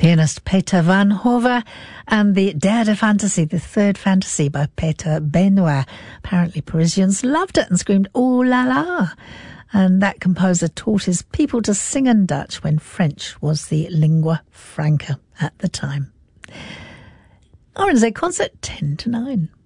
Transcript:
pianist Peter van Hove, and the Derde Fantasy, the third fantasy by Peter Benoit. Apparently Parisians loved it and screamed, "Ooh la la!" And that composer taught his people to sing in Dutch when French was the lingua franca at the time. RNZ Concert, 10 to 9.